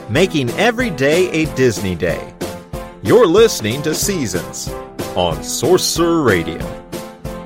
making every day a Disney day. You're listening to Seasons on Sorcerer Radio.